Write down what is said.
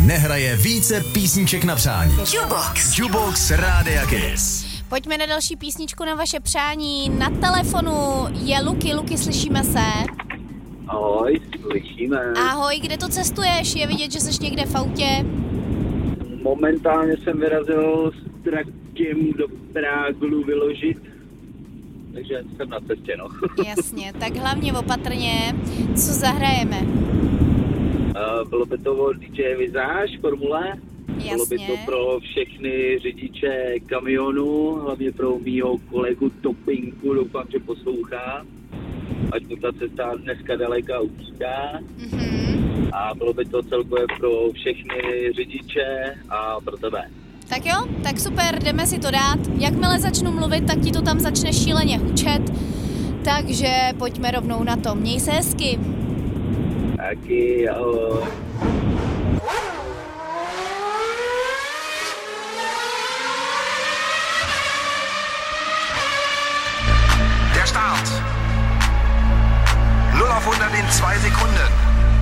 nehraje více písniček na přání. Jukebox Rádia Kiss. Pojďme na další písničku na vaše přání. Na telefonu je Luky. Luky, slyšíme se? Ahoj, slyšíme. Ahoj, kde to cestuješ? Je vidět, že jsi někde v autě. Momentálně jsem vyrazil s traktem do Práglu vyložit, takže jsem na cestě, no. Jasně, tak hlavně opatrně. Co zahrajeme? Bylo by to od DJ Visage, Formule. Jasně. Bylo by to pro všechny řidiče kamionů, hlavně pro mýho kolegu Topinku, doufám, že poslouchá. Ať mu ta cesta dneska daleka úzká. A bylo by to celkově pro všechny řidiče a pro tebe. Tak jo, tak super, jdeme si to dát. Jakmile začnu mluvit, tak ti to tam začne šíleně hučet. Takže pojďme rovnou na to. Měj se hezky. Taky, ahoj. Der Start. 0 auf 100 in 2 Sekunden.